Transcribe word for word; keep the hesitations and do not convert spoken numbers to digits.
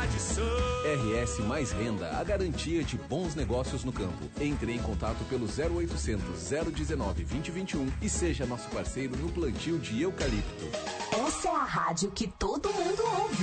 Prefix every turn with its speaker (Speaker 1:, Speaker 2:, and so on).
Speaker 1: R S Mais Renda, a garantia de bons negócios no campo. Entre em contato pelo zero oitocentos, zero dezenove, vinte, vinte e um e seja nosso parceiro no plantio de eucalipto.
Speaker 2: Essa é a rádio que todo mundo ouve.